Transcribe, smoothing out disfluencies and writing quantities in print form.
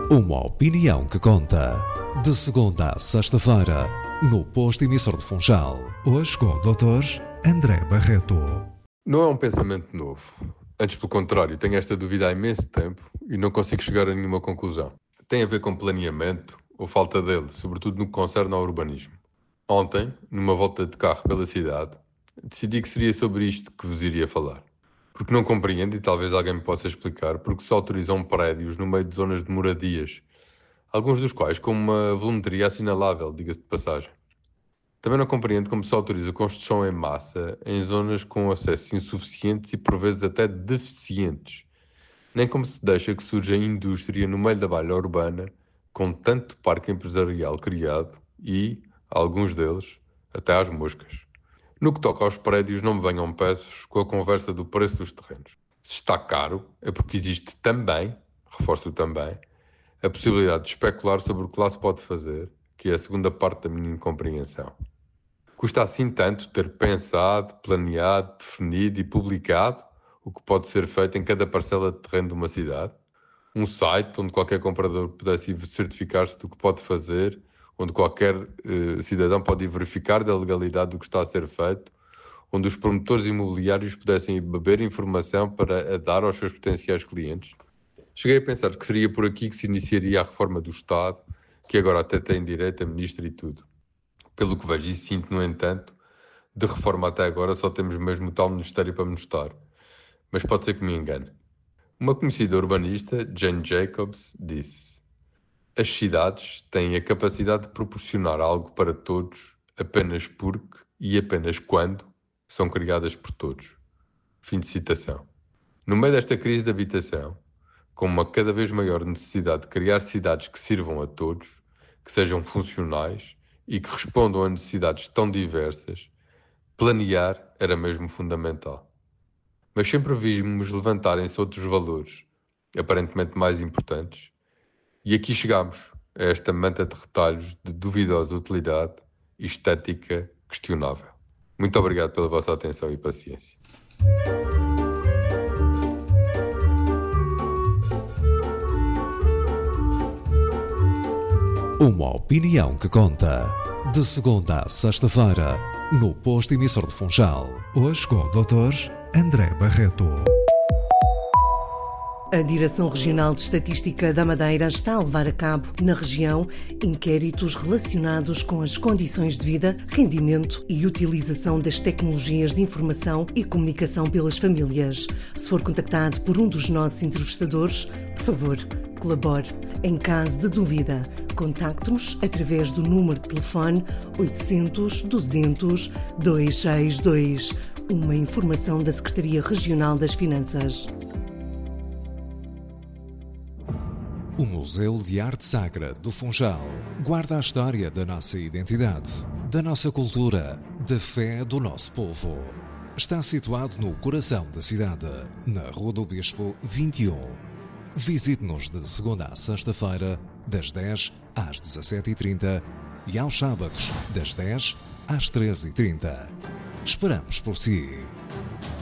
Uma opinião que conta. De segunda a sexta-feira, no posto emissor de Funchal. Hoje com o Dr. André Barreto. Não é um pensamento novo. Antes, pelo contrário, tenho esta dúvida há imenso tempo e não consigo chegar a nenhuma conclusão. Tem a ver com planeamento ou falta dele, sobretudo no que concerne ao urbanismo. Ontem, numa volta de carro pela cidade, decidi que seria sobre isto que vos iria falar. Porque não compreendo, e talvez alguém me possa explicar, porque se autorizam prédios no meio de zonas de moradias, alguns dos quais com uma volumetria assinalável, diga-se de passagem. Também não compreendo como se autoriza a construção em massa em zonas com acessos insuficientes e por vezes até deficientes. Nem como se deixa que surja indústria no meio da malha urbana com tanto parque empresarial criado e, alguns deles, até às moscas. No que toca aos prédios, não me venham peças com a conversa do preço dos terrenos. Se está caro, é porque existe também, reforço também, a possibilidade de especular sobre o que lá se pode fazer, que é a segunda parte da minha incompreensão. Custa assim tanto ter pensado, planeado, definido e publicado o que pode ser feito em cada parcela de terreno de uma cidade? Um site onde qualquer comprador pudesse certificar-se do que pode fazer, onde qualquer cidadão pode verificar da legalidade do que está a ser feito, onde os promotores imobiliários pudessem beber informação para a dar aos seus potenciais clientes. Cheguei a pensar que seria por aqui que se iniciaria a reforma do Estado, que agora até tem direito a ministro e tudo. Pelo que vejo e sinto, no entanto, de reforma até agora só temos mesmo o tal Ministério para mostrar. Mas pode ser que me engane. Uma conhecida urbanista, Jane Jacobs, disse: as cidades têm a capacidade de proporcionar algo para todos apenas porque e apenas quando são criadas por todos. Fim de citação. No meio desta crise de habitação, com uma cada vez maior necessidade de criar cidades que sirvam a todos, que sejam funcionais e que respondam a necessidades tão diversas, planear era mesmo fundamental. Mas sempre vimos levantarem-se outros valores, aparentemente mais importantes, e aqui chegamos a esta manta de retalhos de duvidosa utilidade e estética questionável. Muito obrigado pela vossa atenção e paciência. Uma opinião que conta. De segunda a sexta-feira, no posto emissor de Funchal. Hoje com o Dr. André Barreto. A Direção Regional de Estatística da Madeira está a levar a cabo, na região, inquéritos relacionados com as condições de vida, rendimento e utilização das tecnologias de informação e comunicação pelas famílias. Se for contactado por um dos nossos entrevistadores, por favor, colabore. Em caso de dúvida, contacte-nos através do número de telefone 800 200 262. Uma informação da Secretaria Regional das Finanças. O Museu de Arte Sacra do Funchal guarda a história da nossa identidade, da nossa cultura, da fé do nosso povo. Está situado no coração da cidade, na Rua do Bispo 21. Visite-nos de segunda a sexta-feira, das 10 às 17h30 e aos sábados, das 10 às 13h30. Esperamos por si.